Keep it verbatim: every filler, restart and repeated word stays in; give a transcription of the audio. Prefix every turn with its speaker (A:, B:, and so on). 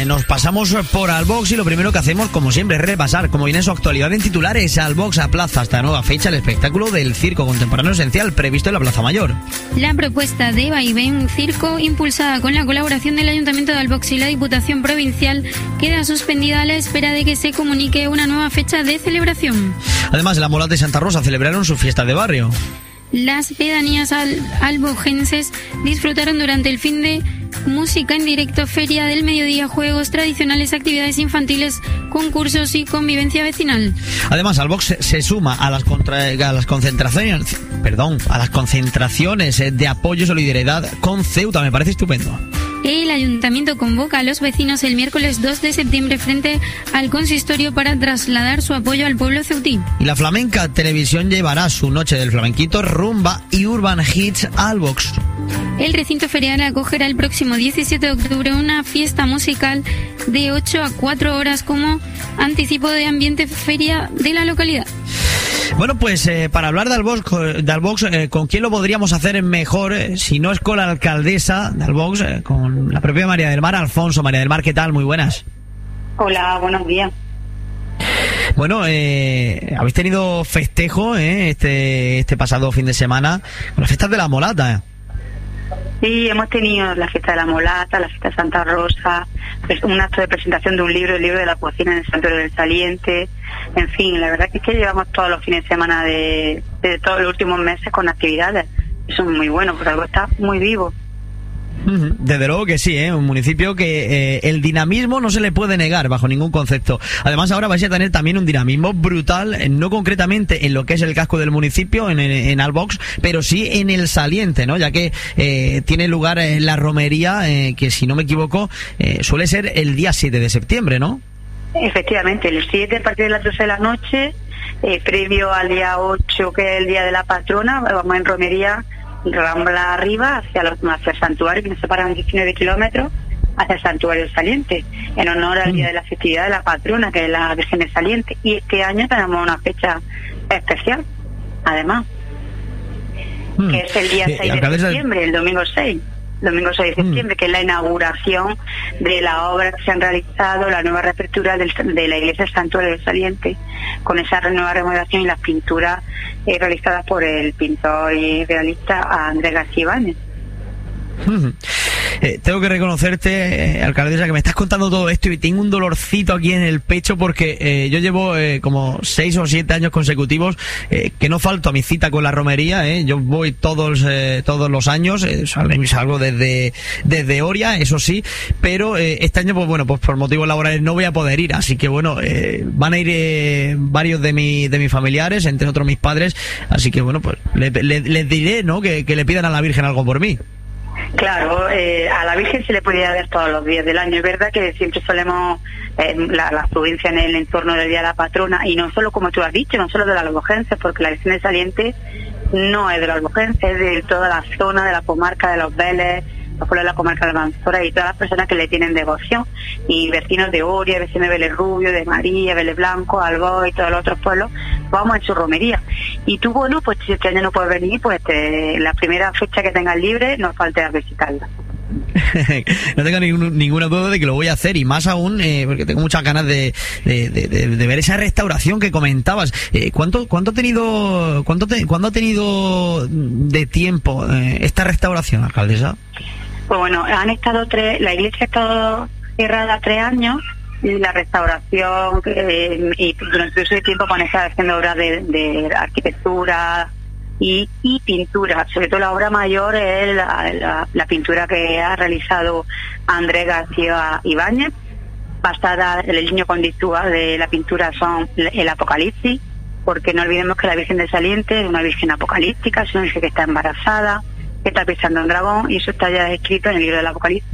A: nos pasamos por Albox y lo primero que hacemos, como siempre, es repasar, como viene su actualidad en titulares. Albox aplaza hasta nueva fecha el espectáculo del Circo Contemporáneo Esencial previsto en la Plaza Mayor.
B: La propuesta de Vaivén Circo, impulsada con la colaboración del Ayuntamiento de Albox y la Diputación Provincial, queda suspendida a la espera de que se comunique una nueva fecha de celebración.
A: Además, la Molata y Santa Rosa celebraron su fiesta de barrio.
B: Las pedanías al albogenses disfrutaron durante el fin de música en directo, feria del mediodía, juegos tradicionales, actividades infantiles, concursos y convivencia vecinal.
A: Además, Albox se suma a las, contra, a las concentraciones, perdón, a las concentraciones de apoyo y solidaridad con Ceuta. Me parece estupendo.
B: El Ayuntamiento convoca a los vecinos el miércoles dos de septiembre frente al consistorio para trasladar su apoyo al pueblo ceutí.
A: Y la Flamenca Televisión llevará su noche del flamenquito, rumba y urban hits a Albox.
B: El recinto ferial acogerá el próximo diecisiete de octubre una fiesta musical de ocho a cuatro horas como anticipo de ambiente feria de la localidad.
A: Bueno, pues eh, para hablar de Albox, de Albox eh, ¿con quién lo podríamos hacer mejor eh, si no es con la alcaldesa de Albox, eh, con la propia María del Mar Alfonso? María del Mar, ¿qué tal? Muy buenas.
C: Hola, buenos días.
A: Bueno, eh, habéis tenido festejo eh, este este pasado fin de semana con las fiestas de la Molata.
C: Sí, hemos tenido la fiesta de la Molata, la fiesta de Santa Rosa, un acto de presentación de un libro, el libro de la cocina en el Santuario del Saliente. En fin, la verdad que es que llevamos todos los fines de semana de, de todos los últimos meses con actividades. Eso es muy bueno, porque algo está muy vivo.
A: Desde luego que sí, ¿eh? Un municipio que eh, el dinamismo no se le puede negar bajo ningún concepto. Además, ahora vais a tener también un dinamismo brutal, no concretamente en lo que es el casco del municipio, en, en Albox, pero sí en el Saliente, ¿no? Ya que eh, tiene lugar eh, la romería, eh, que si no me equivoco, eh, suele ser el día siete de septiembre, ¿no?
C: Efectivamente, el siete a partir de las doce de la noche, eh, previo al día ocho, que es el día de la patrona, vamos en romería Rambla arriba hacia, los, hacia el santuario, que nos separan diecinueve kilómetros, hacia el santuario del Saliente, en honor al día de la festividad de la patrona, que es la Virgen del Saliente. Y este año tenemos una fecha especial, además, mm. que es el día seis de septiembre, el domingo seis. Domingo seis de septiembre, mm. que es la inauguración de la obra que se han realizado, la nueva reapertura del, de la iglesia del Santuario del Saliente, con esa nueva remodelación y las pinturas eh, realizadas por el pintor y realista Andrés García Ibáñez.
A: Uh-huh. Eh, tengo que reconocerte, eh, alcaldesa, que me estás contando todo esto y tengo un dolorcito aquí en el pecho porque eh, yo llevo eh, como seis o siete años consecutivos eh, que no falto a mi cita con la romería. Eh. Yo voy todos eh, todos los años, eh, salgo desde desde Oria, eso sí, pero eh, este año, pues bueno, pues por motivos laborales no voy a poder ir, así que bueno, eh, van a ir eh, varios de mi, de mis familiares, entre otros mis padres, así que bueno, pues le, le, les diré, ¿no?, que, que le pidan a la Virgen algo por mí.
C: Claro, eh, a la Virgen se le podía dar todos los días del año. Es verdad que siempre solemos, eh, la, la provincia en el entorno del Día de la Patrona, y no solo, como tú has dicho, no solo de los albogenses, porque la Virgen del Saliente no es de los albogenses, es de toda la zona de la comarca de los Vélez, los pueblos de la comarca de Almanzora y todas las personas que le tienen devoción, y vecinos de Oria, vecinos de Vélez Rubio, de María, Vélez Blanco, Alboy y todos los otros pueblos, vamos en su romería. Y tú, bueno, pues si este año no puedes venir, pues te, la primera fecha que tengas libre, no falte a visitarla.
A: No tengo ningún, ninguna duda de que lo voy a hacer, y más aún eh, porque tengo muchas ganas de, de, de, de, de ver esa restauración que comentabas. Eh, ¿Cuánto cuánto ha tenido cuánto te, cuándo ha tenido de tiempo eh, esta restauración, alcaldesa?
C: Pues bueno, han estado tres, la iglesia ha estado cerrada tres años y la restauración eh, y durante ese tiempo han estado haciendo obras de, de arquitectura y, y pintura. Sobre todo la obra mayor es la, la, la pintura que ha realizado Andrés García Ibáñez, basada en el niño conductua de la pintura son el Apocalipsis, porque no olvidemos que la Virgen del Saliente es una virgen apocalíptica, es una virgen que está embarazada, que está pisando un dragón, y eso está ya escrito en el libro del Apocalipsis.